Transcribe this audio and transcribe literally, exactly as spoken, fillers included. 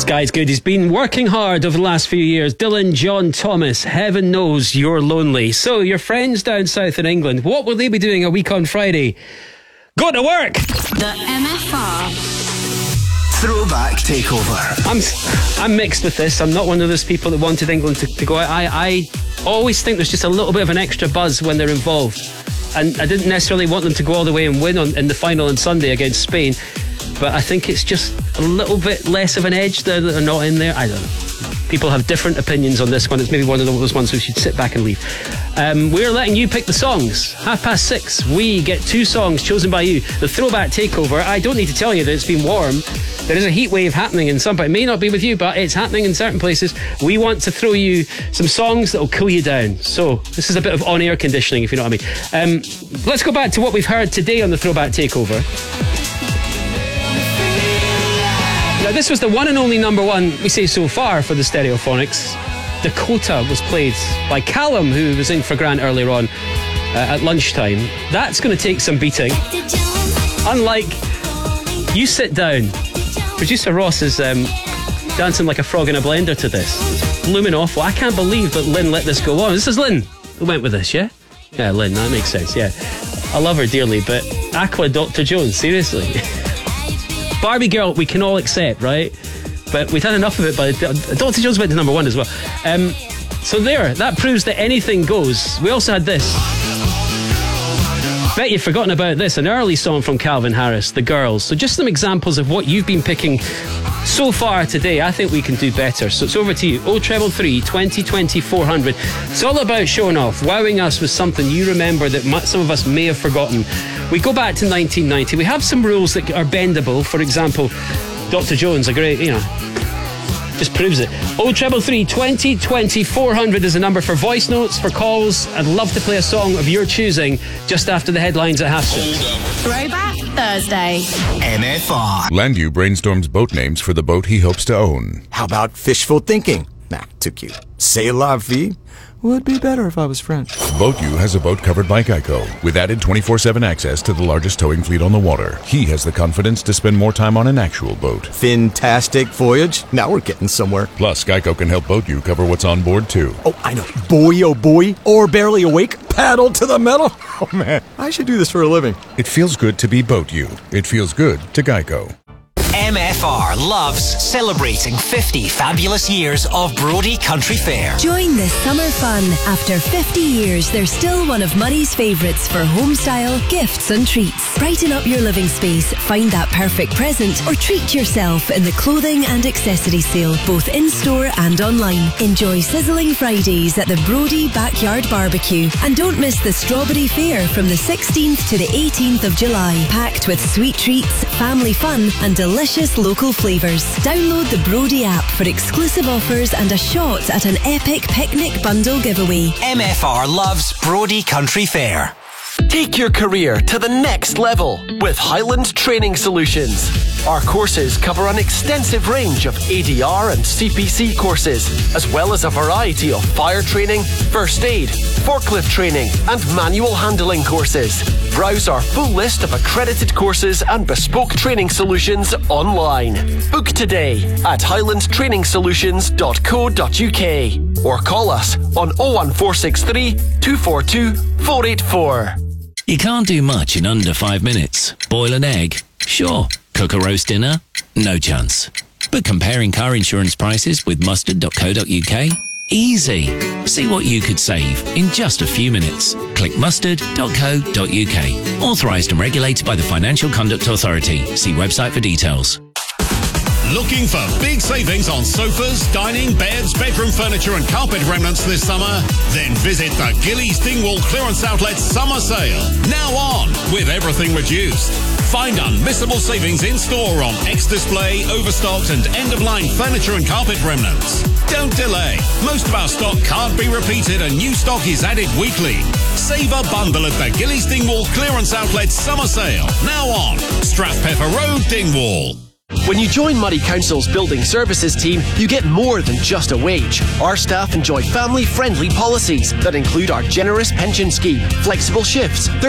Guy's good. He's been working hard over the last few years. Dylan John Thomas, heaven knows you're lonely. So your friends down south in England, what will they be doing a week on Friday? Go to work! The M F R Throwback Takeover. I'm I'm mixed with this. I'm not one of those people that wanted England to, to go out. I, I always think there's just a little bit of an extra buzz when they're involved. And I didn't necessarily want them to go all the way and win on, in the final on Sunday against Spain. But I think it's just a little bit less of an edge that they're not in there. I don't know. People have different opinions on this one. It's maybe one of those ones we should sit back and leave. Um, we're letting you pick the songs. Half past six, we get two songs chosen by you. The Throwback Takeover. I don't need to tell you that it's been warm. There is a heat wave happening in some, but it may not be with you, but it's happening in certain places. We want to throw you some songs that will cool you down. So this is a bit of on-air conditioning, if you know what I mean. Um, let's go back to what we've heard today on the Throwback Takeover. Now, this was the one and only number one, we say so far, for the Stereophonics. Dakota was played by Callum, who was in for Grant earlier on uh, at lunchtime. That's going to take some beating. Unlike You Sit Down. Producer Ross is um, dancing like a frog in a blender to this. Blooming awful. I can't believe that Lynn let this go on. This is Lynn who went with this, yeah? Yeah, Lynn, that makes sense, yeah. I love her dearly, but Aqua Doctor Jones, seriously. Barbie Girl, we can all accept, right? But we've had enough of it. But Doctor Jones went to number one as well. Um, so there, that proves that anything goes. We also had this. Bet you've forgotten about this, an early song from Calvin Harris, The Girls. So just some examples of what you've been picking so far today. I think we can do better. So it's over to you. oh treble three, twenty, twenty, four hundred. It's all about showing off, wowing us with something you remember that some of us may have forgotten. We go back to nineteen ninety. We have some rules that are bendable. For example, Doctor Jones, a great, you know, just proves it. oh treble three, twenty, twenty, four hundred is the number for voice notes, for calls. I'd love to play a song of your choosing just after the headlines at half six. Throwback Thursday. M F R. Landu brainstorms boat names for the boat he hopes to own. How about fishful thinking? Nah, too cute. C'est la vie? Would be better if I was French. BoatU has a boat covered by Geico, with added twenty-four seven access to the largest towing fleet on the water. He has the confidence to spend more time on an actual boat. Fantastic voyage. Now we're getting somewhere. Plus, Geico can help BoatU cover what's on board, too. Oh, I know. Boy, oh boy. Or barely awake. Paddle to the metal. Oh, man. I should do this for a living. It feels good to be BoatU. It feels good to Geico. M F R loves celebrating fifty fabulous years of Brodie Country Fair. Join the summer fun. After fifty years, they're still one of Murray's favourites for homestyle, gifts and treats. Brighten up your living space, find that perfect present, or treat yourself in the clothing and accessory sale, both in-store and online. Enjoy sizzling Fridays at the Brodie Backyard Barbecue. And don't miss the Strawberry Fair from the sixteenth to the eighteenth of July. Packed with sweet treats, family fun and delicious local flavours. Download the Brodie app for exclusive offers and a shot at an epic picnic bundle giveaway. M F R loves Brodie Country Fair. Take your career to the next level with Highland Training Solutions. Our courses cover an extensive range of A D R and C P C courses, as well as a variety of fire training, first aid, forklift training, and manual handling courses. Browse our full list of accredited courses and bespoke training solutions online. Book today at highland training solutions dot co dot uk or call us on oh one four six three, two four two, four eight four. You can't do much in under five minutes. Boil an egg? Sure. Cook a roast dinner? No chance. But comparing car insurance prices with mustard dot co dot uk? Easy. See what you could save in just a few minutes. Click mustard dot co dot uk. Authorised and regulated by the Financial Conduct Authority. See website for details. Looking for big savings on sofas, dining, beds, bedroom furniture and carpet remnants this summer? Then visit the Gillies Dingwall Clearance Outlet Summer Sale. Now on, with everything reduced. Find unmissable savings in store on ex-display, overstocked and end-of-line furniture and carpet remnants. Don't delay. Most of our stock can't be repeated and new stock is added weekly. Save a bundle at the Gillies Dingwall Clearance Outlet Summer Sale. Now on, Strathpeffer Road, Dingwall. When you join Murray Council's Building Services team, you get more than just a wage. Our staff enjoy family-friendly policies that include our generous pension scheme, flexible shifts,